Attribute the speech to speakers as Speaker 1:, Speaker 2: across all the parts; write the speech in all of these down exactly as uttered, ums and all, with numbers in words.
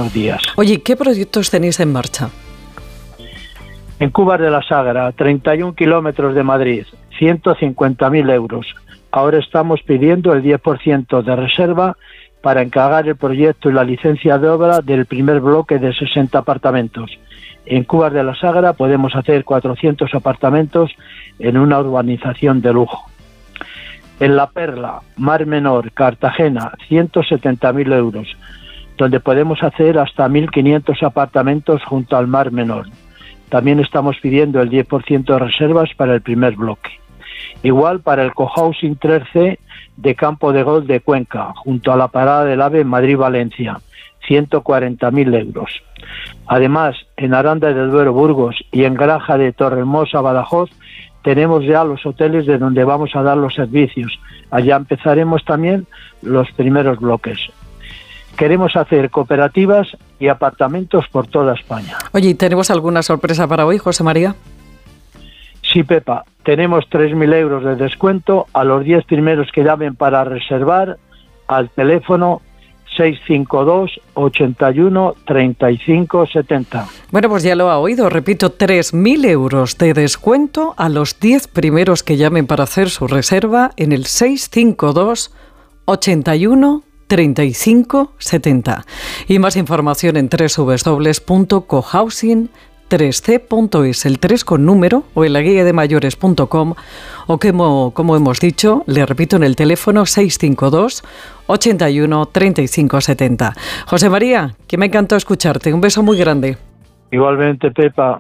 Speaker 1: esos días.
Speaker 2: Oye, ¿qué proyectos tenéis en marcha?
Speaker 1: En Cubas de la Sagra, treinta y un kilómetros de Madrid, ciento cincuenta mil euros. Ahora estamos pidiendo el diez por ciento de reserva para encargar el proyecto y la licencia de obra del primer bloque de sesenta apartamentos. En Cubas de la Sagra podemos hacer cuatrocientos apartamentos en una urbanización de lujo. En La Perla, Mar Menor, Cartagena, ciento setenta mil euros, donde podemos hacer hasta mil quinientos apartamentos junto al Mar Menor. También estamos pidiendo el diez por ciento de reservas para el primer bloque. Igual para el cohousing tres C de Campo de Gol de Cuenca, junto a la parada del AVE Madrid-Valencia, ciento cuarenta mil euros. Además, en Aranda del Duero, Burgos y en Granja de Torrehermosa, Badajoz, tenemos ya los hoteles de donde vamos a dar los servicios. Allá empezaremos también los primeros bloques. Queremos hacer cooperativas y apartamentos por toda España.
Speaker 2: Oye, ¿tenemos alguna sorpresa para hoy, José María?
Speaker 1: Sí, Pepa, tenemos tres mil euros de descuento a los diez primeros que llamen para reservar al teléfono seis cinco dos, ochenta y uno, treinta y cinco setenta.
Speaker 2: Bueno, pues ya lo ha oído, repito, tres mil euros de descuento a los diez primeros que llamen para hacer su reserva en el seis cinco dos, ochenta y uno, treinta y cinco setenta. Y más información en doble u doble u doble u punto cohousing tres c punto es, el tres con número, o en la guía de mayores punto com, o como, como hemos dicho, le repito, en el teléfono seis cinco dos, ochenta y uno, treinta y cinco setenta. José María, que me encantó escucharte. Un beso muy grande.
Speaker 1: Igualmente, Pepa.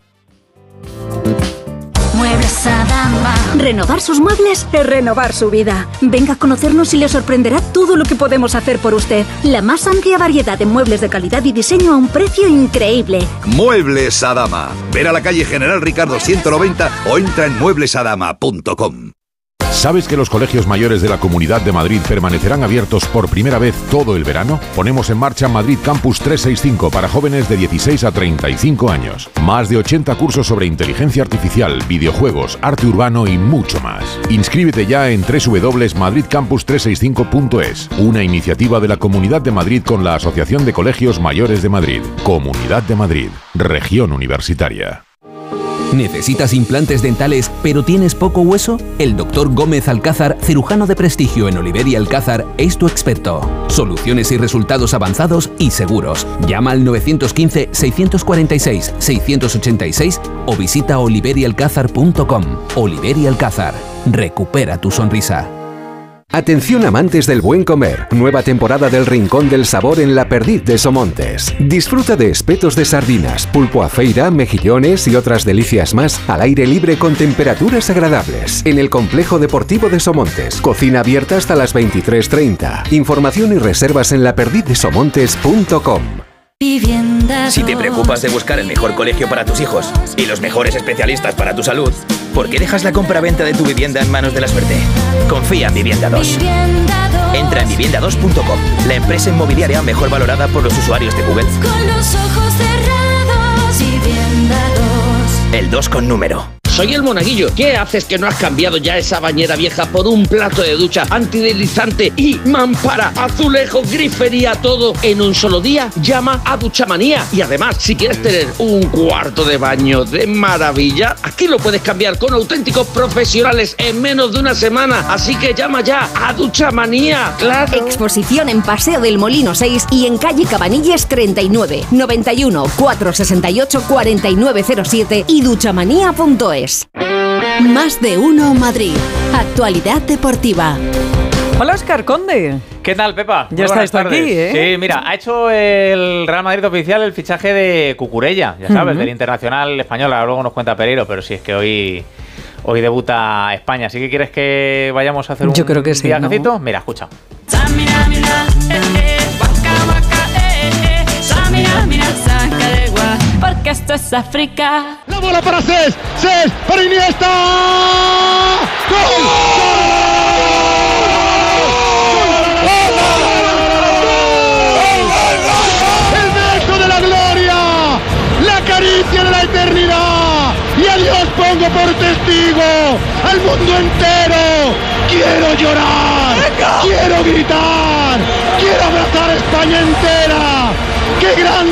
Speaker 3: Muebles Adama. Renovar sus muebles es renovar su vida. Venga a conocernos y le sorprenderá todo lo que podemos hacer por usted. La más amplia variedad de muebles de calidad y diseño a un precio increíble.
Speaker 4: Muebles Adama. Ver a la calle General Ricardo ciento noventa o entra en muebles adama punto com.
Speaker 5: ¿Sabes que los colegios mayores de la Comunidad de Madrid permanecerán abiertos por primera vez todo el verano? Ponemos en marcha Madrid Campus trescientos sesenta y cinco para jóvenes de dieciséis a treinta y cinco años. Más de ochenta cursos sobre inteligencia artificial, videojuegos, arte urbano y mucho más. Inscríbete ya en doble u doble u doble u punto madrid campus trescientos sesenta y cinco punto es, una iniciativa de la Comunidad de Madrid con la Asociación de Colegios Mayores de Madrid. Comunidad de Madrid, región universitaria.
Speaker 6: ¿Necesitas implantes dentales pero tienes poco hueso? El doctor Gómez Alcázar, cirujano de prestigio en Oliver y Alcázar, es tu experto. Soluciones y resultados avanzados y seguros. Llama al nueve uno cinco, seis cuatro seis, seis ocho seis o visita oliver y alcázar punto com. Oliver y Alcázar. Recupera tu sonrisa.
Speaker 7: Atención amantes del buen comer, nueva temporada del Rincón del Sabor en La Perdiz de Somontes. Disfruta de espetos de sardinas, pulpo a feira, mejillones y otras delicias más al aire libre con temperaturas agradables. En el Complejo Deportivo de Somontes, cocina abierta hasta las veintitrés treinta. Información y reservas en la perdiz de somontes punto com.
Speaker 8: Si te preocupas de buscar el mejor colegio para tus hijos y los mejores especialistas para tu salud, ¿por qué dejas la compra-venta de tu vivienda en manos de la suerte? Confía en Vivienda dos. Entra en vivienda dos punto com, la empresa inmobiliaria mejor valorada por los usuarios de Google.
Speaker 3: Con los ojos cerrados, Vivienda dos.
Speaker 8: El dos con número.
Speaker 9: Soy el Monaguillo. ¿Qué haces que no has cambiado ya esa bañera vieja por un plato de ducha antideslizante y mampara, azulejos, grifería, todo en un solo día? Llama a Duchamanía. Y además, si quieres tener un cuarto de baño de maravilla, aquí lo puedes cambiar con auténticos profesionales en menos de una semana. Así que llama ya a Duchamanía. ¡Claro!
Speaker 10: Exposición en Paseo del Molino seis y en calle Cabanilles treinta y nueve, noventa y uno, cuatrocientos sesenta y ocho, cuarenta y nueve cero siete y duchamanía punto es. Más de uno Madrid. Actualidad deportiva.
Speaker 2: Hola, Óscar Conde.
Speaker 11: ¿Qué tal, Pepa?
Speaker 2: Ya estáis aquí, ¿eh?
Speaker 11: Sí, mira, ha hecho el Real Madrid oficial el fichaje de Cucurella, ya sabes, uh-huh. del Internacional español. Ahora luego nos cuenta Pereiro, pero si es que hoy, hoy debuta España. ¿Sí que quieres que vayamos a hacer un
Speaker 2: Yo creo que sí,
Speaker 11: viajecito?
Speaker 2: ¿no?
Speaker 11: Mira, escucha.
Speaker 3: Porque esto es África.
Speaker 12: La bola para Cés, Cés para Iniesta. ¡Gol! El beso de la gloria, la caricia de la eternidad. Y a Dios pongo por testigo, al mundo entero. Quiero llorar, quiero gritar, quiero abrazar a España entera. ¡Qué grande!